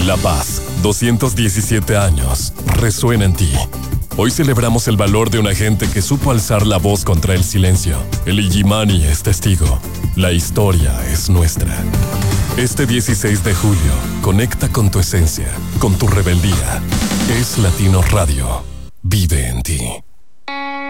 La Paz, 217 años, resuena en ti. Hoy celebramos el valor de una gente que supo alzar la voz contra el silencio. El Illimani es testigo. La historia es nuestra. Este 16 de julio, conecta con tu esencia, con tu rebeldía. Es Latino Radio. Vive en ti.